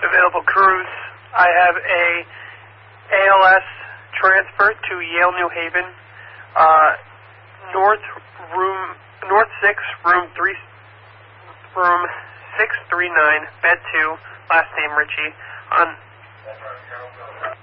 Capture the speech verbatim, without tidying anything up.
available crews. I have a A L S transfer to Yale New Haven, uh, North Room, North six, Room three, Room six three nine, Bed two, last name Ritchie, on